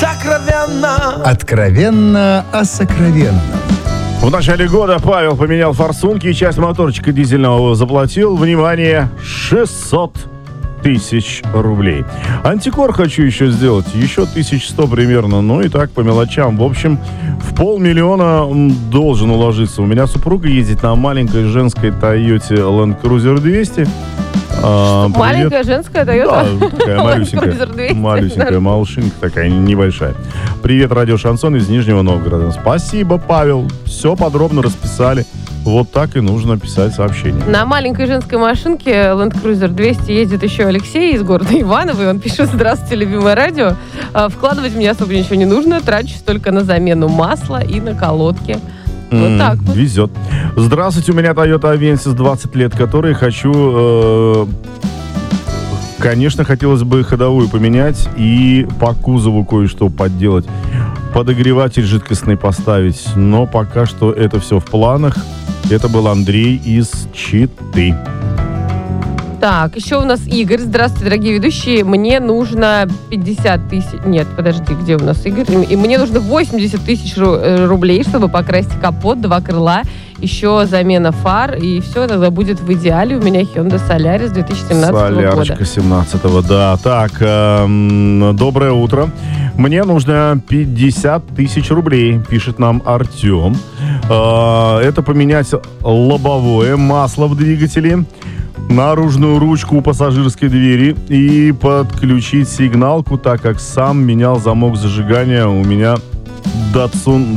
сокровенно. Откровенно о сокровенном. В начале года Павел поменял форсунки и часть моторчика дизельного заплатил, внимание, 600 тысяч рублей. Антикор хочу еще сделать, еще 1100 примерно, ну и так по мелочам. В общем, в 500 000 должен уложиться. У меня супруга ездит на маленькой женской Тойоте Land Cruiser 200. Маленькая женская Тойота? Да, такая малюсенькая малышинка, такая небольшая. Привет, радио Шансон из Нижнего Новгорода. Спасибо, Павел. Все подробно расписали. Вот так и нужно писать сообщение. На маленькой женской машинке Land Cruiser 200 ездит еще Алексей из города Иваново. И он пишет: здравствуйте, любимое радио. Вкладывать мне особо ничего не нужно. Трачусь только на замену масла и на колодки. Вот так вот. Везет. Здравствуйте, у меня Toyota Avensis 20 лет, который хочу... Конечно, хотелось бы ходовую поменять и по кузову кое-что подделать. Подогреватель жидкостный поставить. Но пока что это все в планах. Это был Андрей из Читы. Так, еще у нас Игорь. Здравствуйте, дорогие ведущие. Мне нужно 50 тысяч... Нет, подожди, где у нас Игорь? И мне нужно 80 тысяч рублей, чтобы покрасить капот, 2 крыла, еще замена фар, и все тогда будет в идеале. У меня Hyundai Solaris 2017 года. Солярочка 17-го, да. Так, доброе утро. Мне нужно 50 тысяч рублей, пишет нам Артем. Это поменять лобовое масло в двигателе, наружную ручку у пассажирской двери и подключить сигналку, так как сам менял замок зажигания. У меня Datsun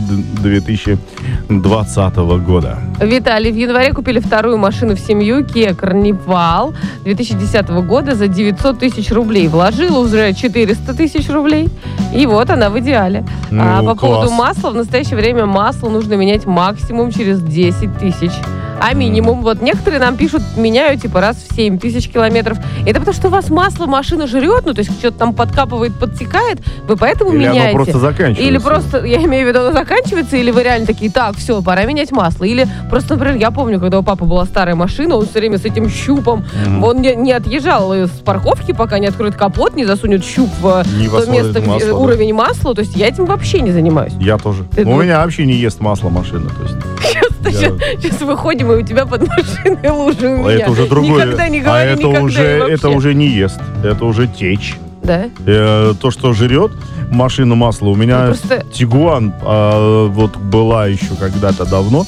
2020 года. Виталий, в январе купили вторую машину в семью, Kia Carnival 2010 года за 900 тысяч рублей. Вложила уже 400 тысяч рублей, и вот она в идеале. По поводу масла, в настоящее время масло нужно менять максимум через 10 тысяч. А минимум, вот некоторые нам пишут, меняю типа раз в 7 тысяч километров. Это потому, что у вас масло машина жрет, ну то есть что-то там подкапывает, подтекает, вы поэтому или меняете. Или оно просто заканчивается. Или просто, я имею в виду, оно заканчивается, или вы реально такие, так, все, пора менять масло. Или просто, например, я помню, когда у папы была старая машина, он все время с этим щупом, он не отъезжал с парковки, пока не откроет капот, не засунет щуп в то место, где уровень масла. То есть я этим вообще не занимаюсь. Я тоже. У меня вообще не ест масло машина. То есть... Сейчас выходим, и у тебя под машиной лужи у меня. Это уже другое. Никогда не говори, это уже не ест. Это уже течь. Да? То, что жрет машина масло. У меня Тигуан вот была еще когда-то давно.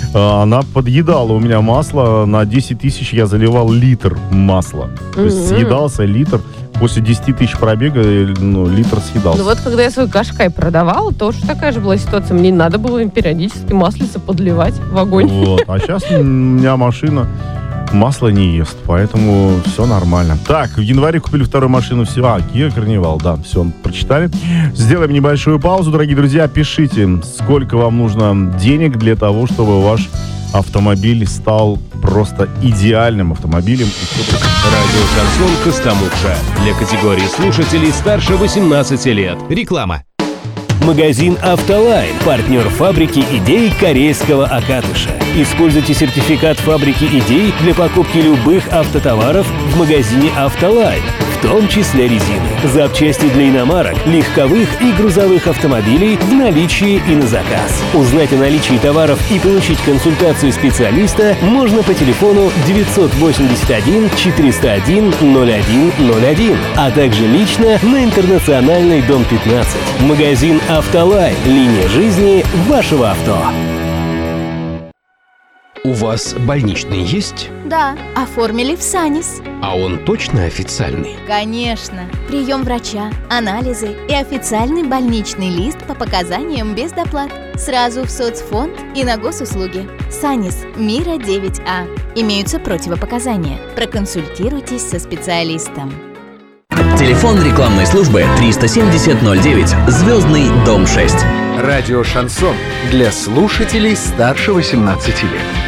Она подъедала у меня масло. На 10 тысяч я заливал литр масла. То есть съедался литр. После 10 тысяч пробега, литр съедался. Ну вот, когда я свой Кашкай продавала, тоже такая же была ситуация. Мне надо было периодически маслица подливать в огонь. Вот. А сейчас у меня машина масло не ест, поэтому все нормально. Так, в январе купили вторую машину. Kia Carnival, да, все, прочитали. Сделаем небольшую паузу, дорогие друзья. Пишите, сколько вам нужно денег для того, чтобы ваш автомобиль стал просто идеальным автомобилем. Радио Шансон Костомукша. Для категории слушателей старше 18 лет. Реклама. Магазин «Автолайн» – партнер фабрики идей корейского Акатыша. Используйте сертификат фабрики идей для покупки любых автотоваров в магазине «Автолайн», в том числе резины, запчасти для иномарок, легковых и грузовых автомобилей в наличии и на заказ. Узнать о наличии товаров и получить консультацию специалиста можно по телефону 981 401 0101, а также лично на Интернациональной, дом 15. Магазин «Автолайн» – линия жизни вашего авто. У вас больничный есть? Да, оформили в САНИС. А он точно официальный? Конечно. Прием врача, анализы и официальный больничный лист по показаниям без доплат. Сразу в соцфонд и на госуслуги. САНИС, Мира 9А. Имеются противопоказания. Проконсультируйтесь со специалистом. Телефон рекламной службы 370-09, Звездный, дом 6. Радио «Шансон» для слушателей старше 18 лет.